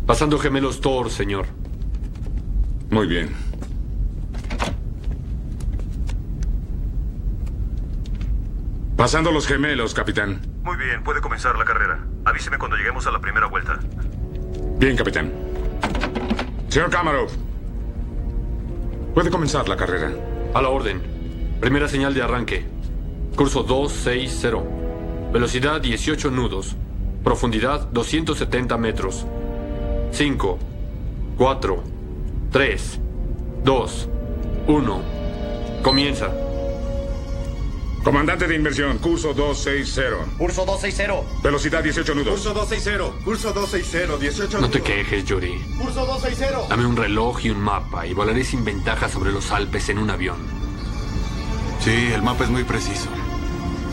Pasando gemelos Thor, señor. Muy bien. Pasando los gemelos, capitán. Muy bien, puede comenzar la carrera. Avíseme cuando lleguemos a la primera vuelta. Bien, capitán. Señor Kamarov, puede comenzar la carrera. A la orden. Primera señal de arranque. Curso 260. Velocidad 18 nudos. Profundidad 270 metros. 5, 4, 3, 2, 1. Comienza. Comandante de inversión, curso 260. Curso 260. Velocidad 18 nudos. Curso 260. Curso 260. 18 No te nudos. quejes, Yuri. Curso 260. Dame un reloj y un mapa y volaré sin ventaja sobre los Alpes en un avión. Sí, el mapa es muy preciso.